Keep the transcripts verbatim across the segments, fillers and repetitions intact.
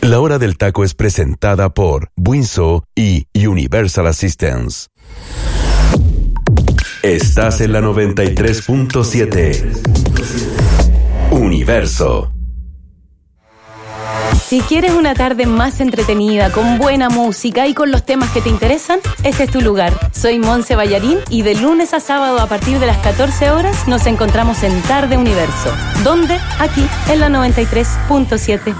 La Hora del Taco es presentada por Winso y Universal Assistance. Estás en la noventa y tres punto siete. Universo. Si quieres una tarde más entretenida, con buena música y con los temas que te interesan, este es tu lugar. Soy Monse Ballarín y de lunes a sábado a partir de las catorce horas nos encontramos en Tarde Universo. ¿Dónde? Aquí, en la noventa y tres punto siete.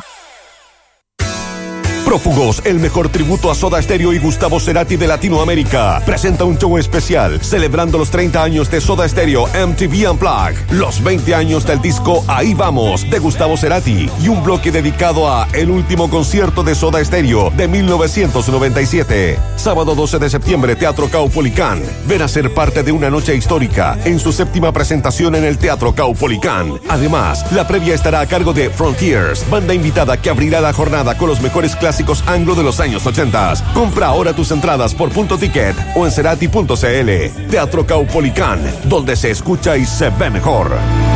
Prófugos, el mejor tributo a Soda Stereo y Gustavo Cerati de Latinoamérica, presenta un show especial celebrando los treinta años de Soda Stereo M T V Unplugged, los veinte años del disco Ahí Vamos de Gustavo Cerati y un bloque dedicado a el último concierto de Soda Stereo de mil novecientos noventa y siete. Sábado doce de septiembre, Teatro Caupolicán. Ven a ser parte de una noche histórica en su séptima presentación en el Teatro Caupolicán. Además, la previa estará a cargo de Frontiers, banda invitada que abrirá la jornada con los mejores clásicos anglo de los años ochenta. Compra ahora tus entradas por punto ticket o en cerati punto cl. Teatro Caupolicán, donde se escucha y se ve mejor.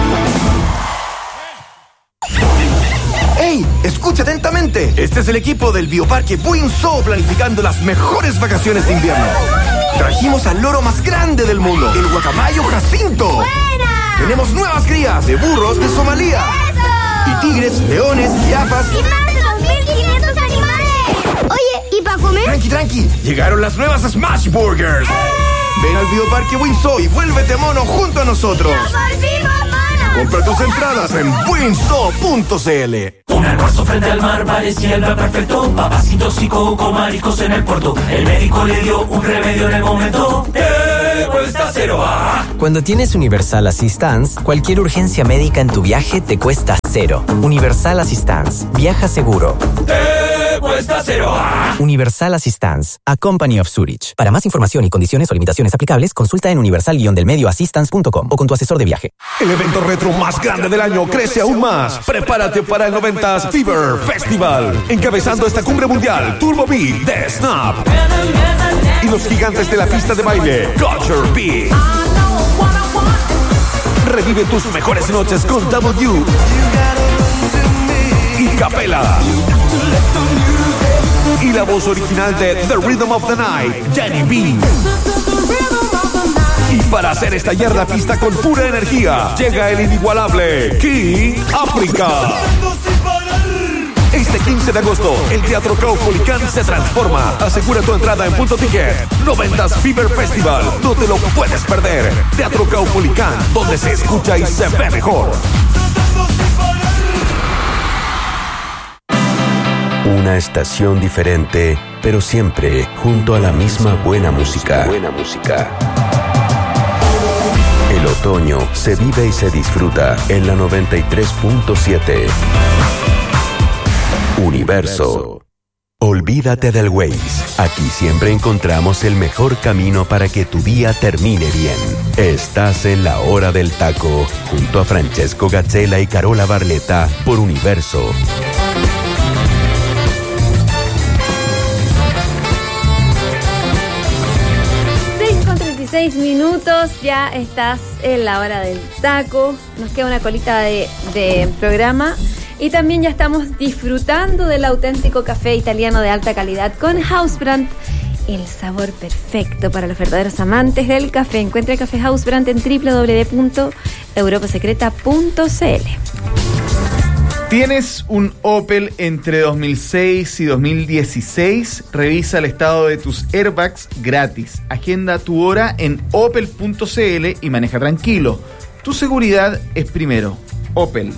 ¡Ey! Escucha atentamente. Este es el equipo del Bioparque Winso planificando las mejores vacaciones de invierno. Trajimos al loro más grande del mundo, el guacamayo Jacinto. ¡Buena! Tenemos nuevas crías de burros de Somalia. ¡Eso! Y tigres, leones, jirafas. ¡Y más de dos mil quinientos animales! Oye, ¿y para comer? Tranqui, tranqui. Llegaron las nuevas Smash Burgers. ¡Eh! Ven al Bioparque Winso y vuélvete mono junto a nosotros. ¡Nos volvimos monos! Compra tus entradas en winso punto cl. Un almuerzo frente al mar parecía el plan perfecto. Papacitos y coco, mariscos en el puerto. El médico le dio un remedio en el momento. ¡Eh! Cuesta cero. ¡Ah! Cuando tienes Universal Assistance, cualquier urgencia médica en tu viaje te cuesta cero. Universal Assistance. Viaja seguro. ¡Eh! Cuesta cero. ¡Ah! Universal Assistance. A Company of Zurich. Para más información y condiciones o limitaciones aplicables, consulta en universal del medio assistance punto com o con tu asesor de viaje. El evento retro más grande del año crece aún más. Prepárate para el noventas Fever Festival. Encabezando esta cumbre mundial, Turbo Beat de Snap. Y los gigantes de la pista de baile, Culture Beat. Revive tus mejores noches con W y Capela. Y la voz original de The Rhythm of the Night, Jenny B. Y para hacer estallar la pista con pura energía, llega el inigualable King África. Este quince de agosto, el Teatro Caupolicán se transforma. Asegura tu entrada en punto ticket. noventas Fever Festival. No te lo puedes perder. Teatro Caupolicán, donde se escucha y se ve mejor. Una estación diferente, pero siempre junto a la misma buena música. Buena música. El otoño se vive y se disfruta en la noventa y tres punto siete. Universo. Olvídate del Waze. Aquí siempre encontramos el mejor camino para que tu día termine bien. Estás en la Hora del Taco, junto a Francesco Gazzella y Carola Barletta por Universo. seis minutos, ya estás en la Hora del Taco. Nos queda una colita de, de programa. Y también ya estamos disfrutando del auténtico café italiano de alta calidad con Hausbrand. El sabor perfecto para los verdaderos amantes del café. Encuentra el café Hausbrand en doble u doble u doble u punto europa secreta punto cl. ¿Tienes un Opel entre dos mil seis y dos mil dieciséis? Revisa el estado de tus airbags gratis. Agenda tu hora en opel punto cl y maneja tranquilo. Tu seguridad es primero. Opel.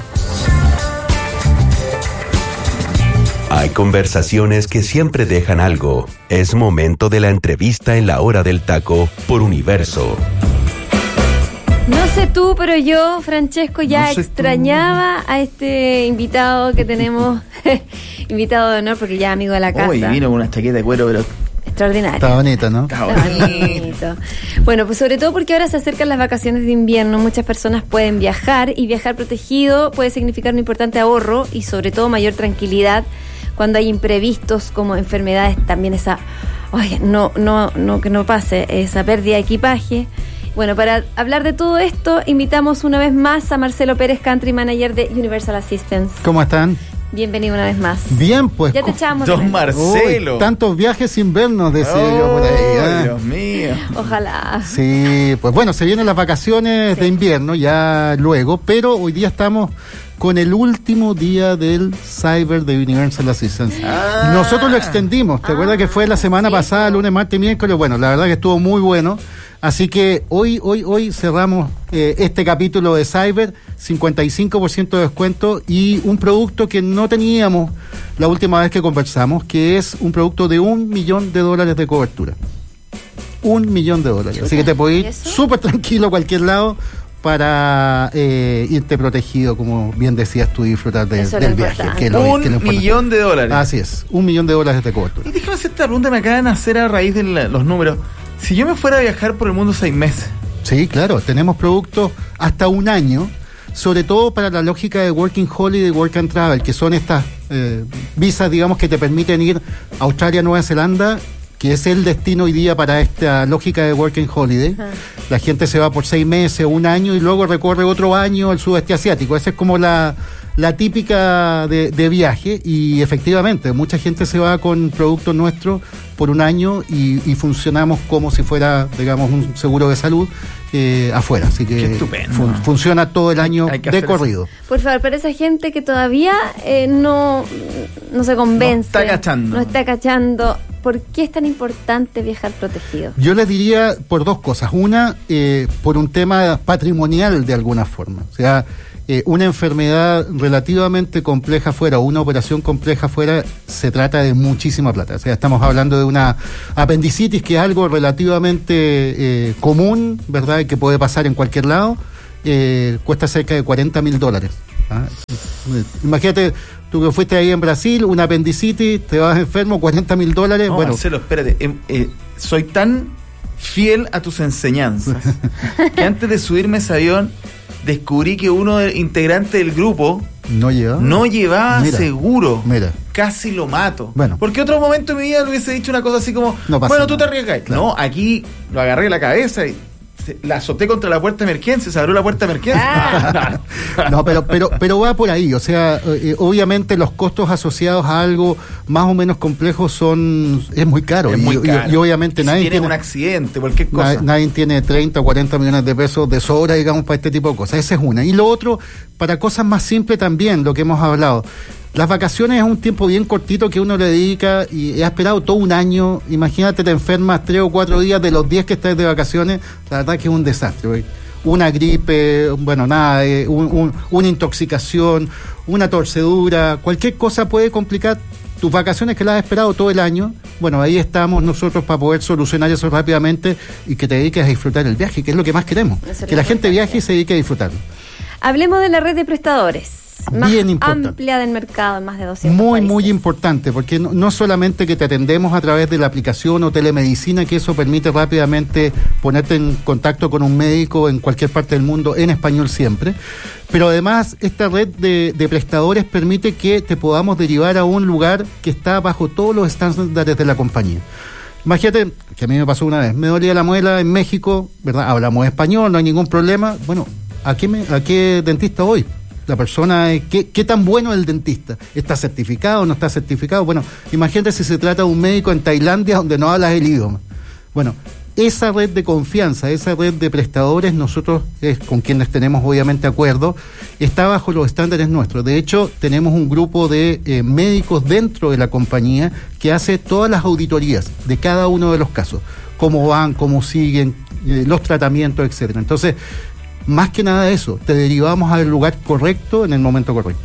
Hay conversaciones que siempre dejan algo. Es momento de la entrevista en la Hora del Taco por Universo. No sé tú, pero yo, Francesco, ya no extrañaba tú. a este invitado que tenemos, invitado de honor, porque ya amigo de la casa. Uy, vino con una chaqueta de cuero, pero extraordinario. Está bonito, ¿no? Está bonito. Bueno, pues sobre todo porque ahora se acercan las vacaciones de invierno, muchas personas pueden viajar y viajar protegido puede significar un importante ahorro y sobre todo mayor tranquilidad cuando hay imprevistos como enfermedades, también esa, oye, no, no, no, que no pase, esa pérdida de equipaje. Bueno, para hablar de todo esto, invitamos una vez más a Marcelo Pérez, Country Manager de Universal Assistance. ¿Cómo están? Bienvenido una vez más. Bien, pues. Ya te echábamos. Don Marcelo. Uy, tantos viajes invernos, decía oh, yo por ahí. ¿eh? Dios mío. Ojalá. Sí, pues bueno, se vienen las vacaciones sí. de invierno ya luego, pero hoy día estamos con el último día del Cyber de Universal Assistance. Ah, Nosotros lo extendimos, ¿te ah, acuerdas que fue la semana sí, pasada, lunes, martes, miércoles? Bueno, la verdad que estuvo muy bueno. Así que hoy, hoy, hoy cerramos eh, este capítulo de Cyber, cincuenta y cinco por ciento de descuento y un producto que no teníamos la última vez que conversamos, que es un producto de un millón de dólares de cobertura. Un millón de dólares. Así que te puedes ir súper tranquilo a cualquier lado para eh, irte protegido, como bien decías tú, y disfrutar de, del viaje. Que lo, un que lo millón de dólares. Así es, un millón de dólares de cobertura. Y déjame hacer esta pregunta, me acaban de hacer a raíz de la, los números. Si yo me fuera a viajar por el mundo seis meses. Sí, claro, tenemos productos hasta un año, sobre todo para la lógica de Working Holiday y Work and Travel, que son estas eh, visas, digamos, que te permiten ir a Australia, Nueva Zelanda, que es el destino hoy día para esta lógica de Working Holiday. Ajá. La gente se va por seis meses, un año, y luego recorre otro año el sudeste asiático. Esa es como la, la típica de, de viaje, y efectivamente, mucha gente se va con productos nuestros por un año y, y funcionamos como si fuera, digamos, un seguro de salud eh, afuera. Así que estupendo. Fun, funciona todo el año de corrido. Eso. Por favor, para esa gente que todavía eh, no, no se convence, no está cachando. No está cachando. ¿Por qué es tan importante viajar protegido? Yo les diría por dos cosas. Una, eh, por un tema patrimonial de alguna forma. O sea, eh, una enfermedad relativamente compleja fuera o una operación compleja fuera se trata de muchísima plata. O sea, estamos hablando de una apendicitis, que es algo relativamente eh, común, ¿verdad? Y que puede pasar en cualquier lado. Eh, cuesta cerca de cuarenta mil dólares. ¿Ah? Imagínate, tú que fuiste ahí en Brasil, una apendicitis, te vas enfermo, cuarenta mil dólares. No, bueno, Marcelo, espérate, eh, eh, soy tan fiel a tus enseñanzas que antes de subirme a ese avión descubrí que uno de integrante del grupo no llevaba, no llevaba mira, seguro. Mira. Casi lo mato. Bueno. Porque otro momento de mi vida le hubiese dicho una cosa así como, no bueno, nada. Tú te arriesgas. Claro. No, aquí lo agarré de la cabeza y la azoté contra la puerta de emergencia, se abrió la puerta de emergencia. Ah. No, pero, pero, pero va por ahí, o sea, eh, obviamente los costos asociados a algo más o menos complejo son, es muy caro. Es muy y, caro. Y, y obviamente si nadie tiene tiene un accidente, cualquier cosa. Nadie, nadie tiene treinta o cuarenta millones de pesos de sobra, digamos, para este tipo de cosas. Esa es una. Y lo otro, para cosas más simples también, lo que hemos hablado. Las vacaciones es un tiempo bien cortito que uno le dedica y ha esperado todo un año. Imagínate, te enfermas tres o cuatro días de los diez que estás de vacaciones. La verdad que es un desastre, güey. Una gripe, bueno, nada, eh, un, un, una intoxicación, una torcedura, cualquier cosa puede complicar tus vacaciones que las has esperado todo el año. Bueno, ahí estamos nosotros para poder solucionar eso rápidamente y que te dediques a disfrutar el viaje, que es lo que más queremos. Que la gente viaje y se dedique a disfrutarlo. Hablemos de la red de prestadores. Más bien importante. Amplia del mercado en más de doscientos Muy, países. muy importante, porque no, no solamente que te atendemos a través de la aplicación o telemedicina, que eso permite rápidamente ponerte en contacto con un médico en cualquier parte del mundo, en español siempre, pero además esta red de, de prestadores permite que te podamos derivar a un lugar que está bajo todos los estándares de la compañía. Imagínate, que a mí me pasó una vez, me dolía la muela en México, ¿verdad? Hablamos español, no hay ningún problema. Bueno, ¿a qué, me, a qué dentista voy? La persona, ¿qué, ¿qué tan bueno es el dentista? ¿Está certificado o no está certificado? Bueno, imagínate si se trata de un médico en Tailandia donde no hablas el idioma. Bueno, esa red de confianza, esa red de prestadores, nosotros, es con quienes tenemos obviamente acuerdo, está bajo los estándares nuestros. De hecho, tenemos un grupo de eh, médicos dentro de la compañía que hace todas las auditorías de cada uno de los casos. Cómo van, cómo siguen, eh, los tratamientos, etcétera. Entonces, más que nada eso, te derivamos al lugar correcto en el momento correcto.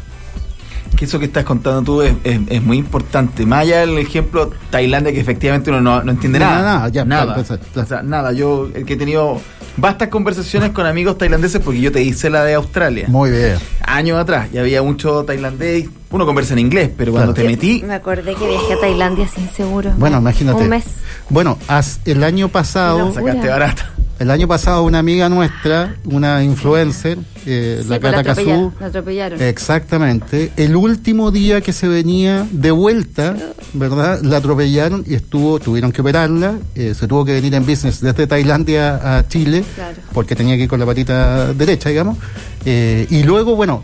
Que eso que estás contando tú es, es, es muy importante. Más allá del ejemplo Tailandia, que efectivamente uno no, no entiende nada. Nada, nada, ya, nada. Claro, claro, claro. O sea, nada. Yo el que he tenido vastas conversaciones con amigos tailandeses, porque yo te hice la de Australia. Muy bien. Años atrás, y había mucho tailandés. Uno conversa en inglés, pero cuando claro. te metí... Me acordé que viajé a Tailandia sin seguro. Bueno, imagínate. Un mes. Bueno, el año pasado... Sacaste barata. El año pasado una amiga nuestra, una influencer, eh, sí, la Cata Cazú, la atropellaron. Exactamente. El último día que se venía de vuelta, ¿verdad? La atropellaron y estuvo, tuvieron que operarla. Eh, se tuvo que venir en business desde Tailandia a Chile, claro. porque tenía que ir con la patita derecha, digamos. Eh, y luego, bueno,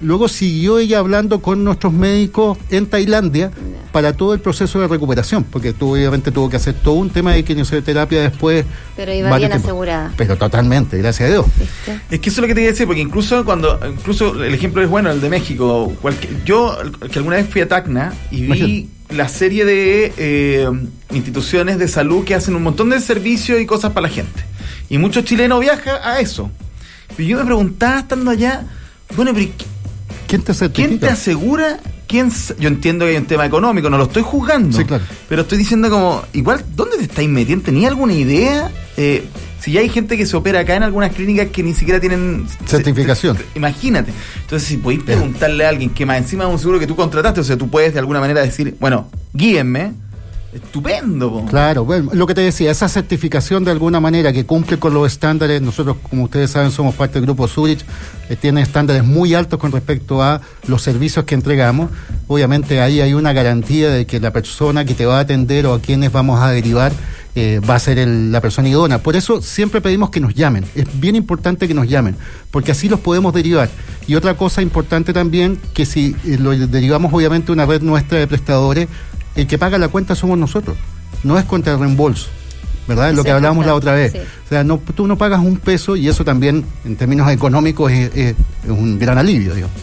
Luego siguió ella hablando con nuestros médicos en Tailandia para todo el proceso de recuperación, porque tú, obviamente tuvo que hacer todo un tema de quimioterapia después. Pero iba bien tiempos. Asegurada. Pero totalmente, gracias a Dios. ¿Viste? Es que eso es lo que te quería decir, porque incluso cuando, incluso el ejemplo es bueno, el de México. Cualquier, yo, que alguna vez fui a Tacna y vi Imagínate. la serie de eh, instituciones de salud que hacen un montón de servicios y cosas para la gente. Y muchos chilenos viajan a eso. Y yo me preguntaba estando allá, bueno, pero ¿quién te certifica? ¿Quién te asegura? ¿Quién? Yo entiendo que hay un tema económico, no lo estoy juzgando. Sí, claro. Pero estoy diciendo como, igual, ¿dónde te estáis metiendo? ¿Tenía alguna idea? Eh, si ya hay gente que se opera acá en algunas clínicas que ni siquiera tienen certificación. Se, se, imagínate. Entonces, si podéis preguntarle a alguien que más encima de un seguro que tú contrataste, o sea, tú puedes de alguna manera decir, bueno, guíenme. Estupendo. Po. Claro, bueno, lo que te decía, esa certificación de alguna manera que cumple con los estándares, nosotros como ustedes saben somos parte del grupo Zurich, eh, tiene estándares muy altos con respecto a los servicios que entregamos. Obviamente ahí hay una garantía de que la persona que te va a atender o a quienes vamos a derivar eh, va a ser el, la persona idónea. Por eso siempre pedimos que nos llamen, es bien importante que nos llamen, porque así los podemos derivar. Y otra cosa importante también, que si eh, lo derivamos obviamente a una red nuestra de prestadores, el que paga la cuenta somos nosotros, no es contra el reembolso, ¿verdad? Es lo sí, que hablábamos claro. la otra vez. Sí. O sea, no, tú no pagas un peso y eso también, en términos económicos, es, es, es un gran alivio, digo.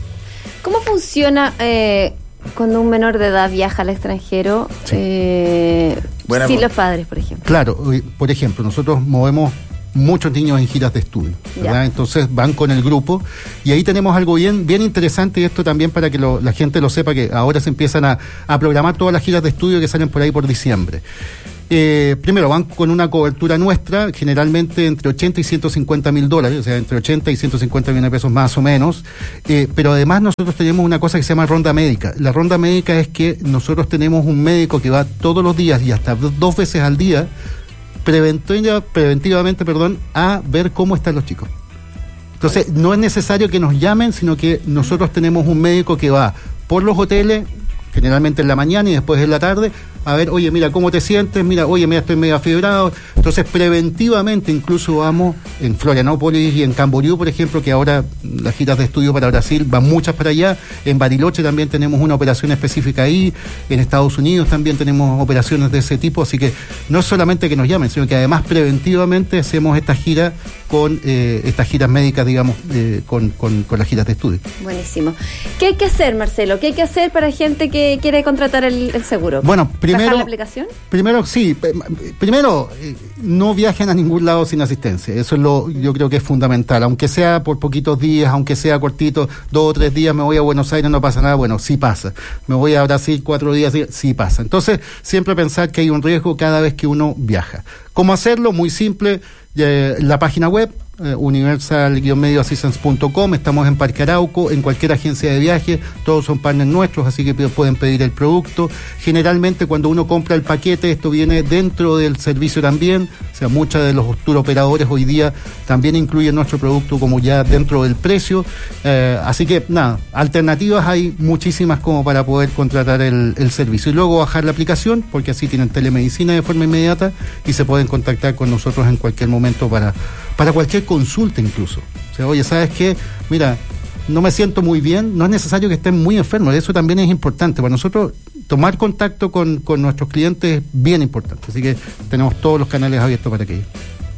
¿Cómo funciona eh, cuando un menor de edad viaja al extranjero? Sí. Eh, Buena sin los padres, por ejemplo. Claro, por ejemplo, nosotros movemos muchos niños en giras de estudio, ¿verdad? Entonces van con el grupo y ahí tenemos algo bien bien interesante, y esto también para que lo, la gente lo sepa, que ahora se empiezan a, a programar todas las giras de estudio que salen por ahí por diciembre. Eh, primero van con una cobertura nuestra, generalmente entre ochenta y ciento cincuenta mil dólares, o sea, entre ochenta y ciento cincuenta millones de pesos más o menos, eh, pero además nosotros tenemos una cosa que se llama ronda médica. La ronda médica es que nosotros tenemos un médico que va todos los días y hasta dos veces al día Preventiva, preventivamente, perdón, a ver cómo están los chicos. Entonces, no es necesario que nos llamen, sino que nosotros tenemos un médico que va por los hoteles, generalmente en la mañana y después en la tarde, a ver, oye, mira, ¿cómo te sientes? Mira, oye, mira, estoy medio afibrado. Entonces, preventivamente, incluso vamos en Florianópolis y en Camboriú, por ejemplo, que ahora las giras de estudio para Brasil van muchas para allá. En Bariloche también tenemos una operación específica ahí. En Estados Unidos también tenemos operaciones de ese tipo. Así que no es solamente que nos llamen, sino que además preventivamente hacemos estas giras con eh, estas giras médicas, digamos, eh, con, con, con las giras de estudio. Buenísimo. ¿Qué hay que hacer, Marcelo? ¿Qué hay que hacer para gente que quiere contratar el, el seguro? Bueno, primero... ¿Bajar la aplicación? Primero, sí. Primero, eh, no viajen a ningún lado sin asistencia. Eso es lo, yo creo que es fundamental. Aunque sea por poquitos días, aunque sea cortito, dos o tres días, me voy a Buenos Aires, no pasa nada. Bueno, sí pasa. Me voy a Brasil cuatro días, sí pasa. Entonces, siempre pensar que hay un riesgo cada vez que uno viaja. ¿Cómo hacerlo? Muy simple. Eh, la página web, eh, universal medio assistance punto com, estamos en Parque Arauco, en cualquier agencia de viaje, todos son partners nuestros, así que pueden pedir el producto. Generalmente cuando uno compra el paquete, esto viene dentro del servicio también, o sea, muchos de los tour operadores hoy día también incluyen nuestro producto como ya dentro del precio, eh, así que nada, alternativas hay muchísimas como para poder contratar el, el servicio, y luego bajar la aplicación, porque así tienen telemedicina de forma inmediata y se pueden contactar con nosotros en cualquier momento para, para cualquier consulta incluso. O sea, oye, ¿sabes qué? Mira, no me siento muy bien, no es necesario que estén muy enfermos, eso también es importante. Para nosotros, tomar contacto con, con nuestros clientes es bien importante, así que tenemos todos los canales abiertos para que...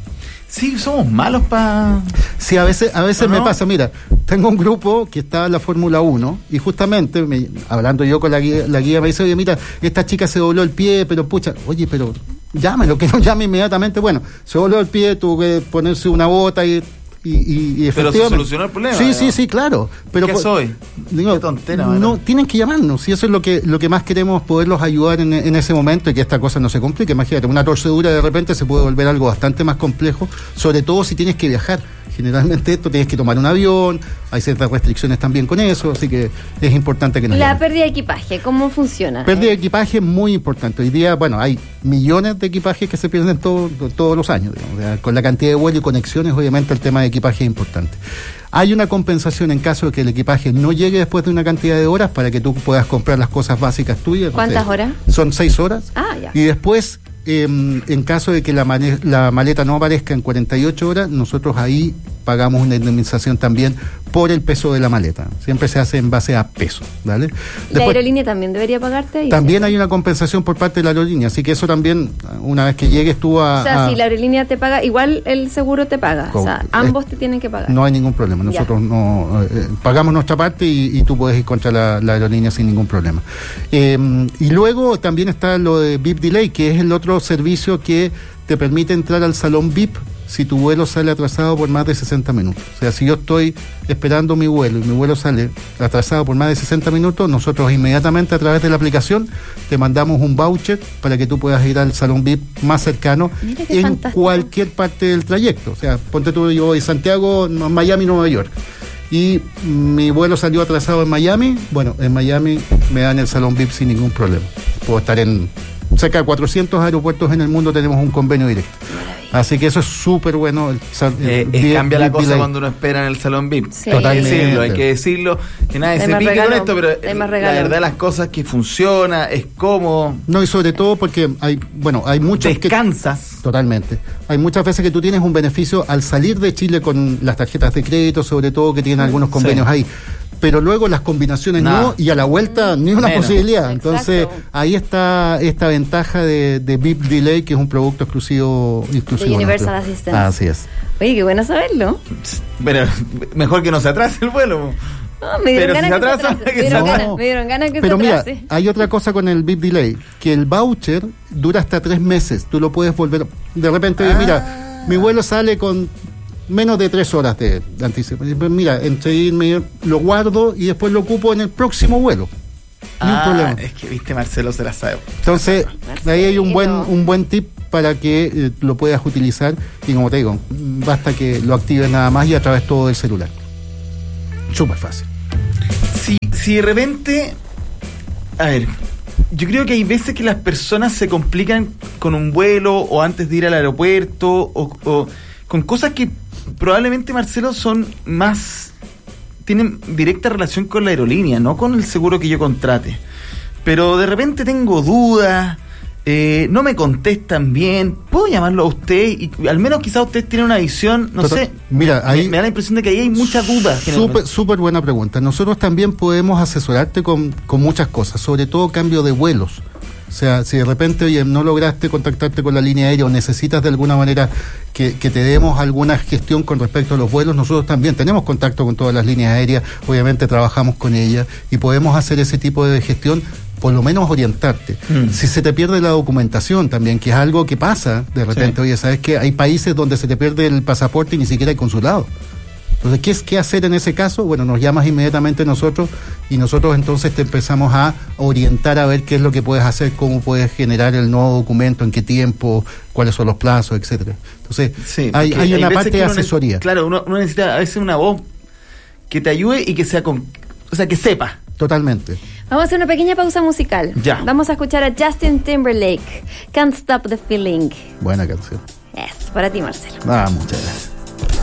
Sí, somos malos para... Sí, a veces, a veces ¿no? me pasa, mira, tengo un grupo que está en la Fórmula uno y justamente, me, hablando yo con la guía, la guía me dice, oye, mira, esta chica se dobló el pie, pero pucha, oye, pero llámelo, que no llame inmediatamente. Bueno, se dobló el pie, tuvo que ponerse una bota y... Y, y, y pero se solucionó el problema. Sí, ¿no? sí, sí, claro. Pero ¿qué soy? Digo, qué tontera. No, ¿verdad? Tienen que llamarnos. Y eso es lo que lo que más queremos, poderlos ayudar en, en ese momento y que esta cosa no se complique. Imagínate, una torcedura de repente se puede volver algo bastante más complejo, sobre todo si tienes que viajar. Generalmente esto tienes que tomar un avión, hay ciertas restricciones también con eso, así que es importante que nos La llamen. pérdida de equipaje, ¿cómo funciona? Pérdida de equipaje es muy importante. Hoy día, bueno, hay millones de equipajes que se pierden todo, todos los años. Digamos. O sea, con la cantidad de vuelos y conexiones, obviamente el tema de equipaje es importante. Hay una compensación en caso de que el equipaje no llegue después de una cantidad de horas para que tú puedas comprar las cosas básicas tuyas. ¿Cuántas o sea, horas? Son seis horas. Ah, ya. Y después... Eh, en caso de que la, mane- la maleta no aparezca en cuarenta y ocho horas, nosotros ahí pagamos una indemnización también por el peso de la maleta. Siempre se hace en base a peso, ¿vale? ¿La Después, aerolínea también debería pagarte ahí? también ¿sí? hay una compensación por parte de la aerolínea, así que eso también, una vez que llegues tú a... O sea, a- si la aerolínea te paga, igual el seguro te paga. O sea, Co- ambos te tienen que pagar. No hay ningún problema. Nosotros no eh, pagamos nuestra parte y, y tú puedes ir contra la, la aerolínea sin ningún problema. Eh, y luego también está lo de V I P Delay, que es el otro servicio que te permite entrar al salón V I P si tu vuelo sale atrasado por más de sesenta minutos. O sea, si yo estoy esperando mi vuelo y mi vuelo sale atrasado por más de sesenta minutos, nosotros inmediatamente a través de la aplicación te mandamos un voucher para que tú puedas ir al salón V I P más cercano Mira qué en fantástico. cualquier parte del trayecto. O sea, ponte tú, yo voy Santiago, Miami, Nueva York, y mi vuelo salió atrasado en Miami. Bueno, en Miami me dan el salón V I P sin ningún problema. Puedo estar en cerca de cuatrocientos aeropuertos en el mundo, tenemos un convenio directo. Así que eso es súper bueno. El, sal- Eh, el eh, V I P cambia la cosa delay. cuando uno espera en el salón V I P. Sí. Hay que Totalmente. decirlo, hay que decirlo. Que nadie Hay se más pique regalo, con esto, pero hay eh, más la regalo. verdad las cosas que funciona, es cómodo, No, y sobre todo porque hay, bueno, hay muchos que... descansas. Totalmente. Hay muchas veces que tú tienes un beneficio al salir de Chile con las tarjetas de crédito, sobre todo que tienen algunos convenios Sí. ahí. Pero luego las combinaciones Nada. no, y a la vuelta ni una Menos. posibilidad. Exacto. Entonces, ahí está esta ventaja de, de V I P Delay, que es un producto exclusivo, exclusivo De Universal nuestro. Assistance. Así es. Oye, qué bueno saberlo. Pero mejor que no se atrase el vuelo. Ah, me dieron Pero si ganas se que atrasa, se que atrase. Me se dieron atrase. ganas, me dieron ganas que Pero se mira, atrase. hay otra cosa con el V I P Delay, que el voucher dura hasta tres meses. Tú lo puedes volver. De repente, Ah. mira, mi vuelo sale con menos de tres horas de, de anticipo. Y pues mira, entre irme, lo guardo y después lo ocupo en el próximo vuelo. Ni un Ah, problema. es que viste, Marcelo se la sabe. Entonces, ahí hay un buen, Marcelo. un buen tip para que eh, lo puedas utilizar. Y como te digo, basta que lo actives nada más y a través todo del celular. Súper fácil. Si, si de repente, a ver, yo creo que hay veces que las personas se complican con un vuelo o antes de ir al aeropuerto o, o con cosas que probablemente, Marcelo, son más, tienen directa relación con la aerolínea, no con el seguro que yo contrate. Pero de repente tengo dudas, eh, no me contestan bien, ¿puedo llamarlo a usted? Y al menos quizás usted tiene una visión, no Total- sé, mira, ahí- me, me da la impresión de que ahí hay muchas dudas. Súper, generalmente. súper buena pregunta. Nosotros también podemos asesorarte con, con muchas cosas, sobre todo cambio de vuelos. O sea, si de repente, oye, no lograste contactarte con la línea aérea o necesitas de alguna manera que, que te demos alguna gestión con respecto a los vuelos, nosotros también tenemos contacto con todas las líneas aéreas, obviamente trabajamos con ellas y podemos hacer ese tipo de gestión, por lo menos orientarte. Mm. Si se te pierde la documentación también, que es algo que pasa de repente, Sí. oye, ¿sabes qué? Hay países donde se te pierde el pasaporte y ni siquiera hay consulado. Entonces, ¿qué es qué hacer en ese caso? Bueno, nos llamas inmediatamente nosotros y nosotros entonces te empezamos a orientar a ver qué es lo que puedes hacer, cómo puedes generar el nuevo documento, en qué tiempo, cuáles son los plazos, etcétera. Entonces, Sí, hay, porque hay una veces parte que de uno ne- asesoría. Claro, uno, uno necesita a veces una voz que te ayude y que sea con, o sea, que sepa. Totalmente. Vamos a hacer una pequeña pausa musical. Ya. Vamos a escuchar a Justin Timberlake, Can't Stop the Feeling. Buena canción. Yes, para ti, Marcelo. Ah, muchas gracias.